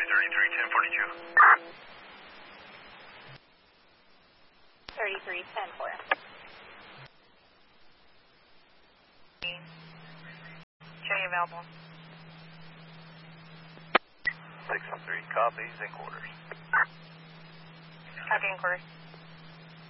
33, 10, 4. Show you available. 603, copies in quarters. Copy in quarters.